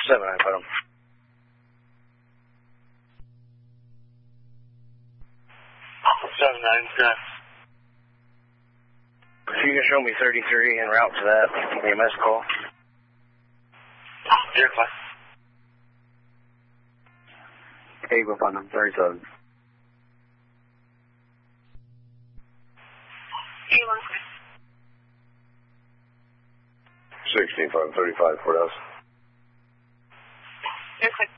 7-9, put him. 7-9, good. If you can show me 33 en route to that EMS call. Deer flight. Okay, go find him, 37. A1 clear. 16-5, 35, Fort House. Deer clear.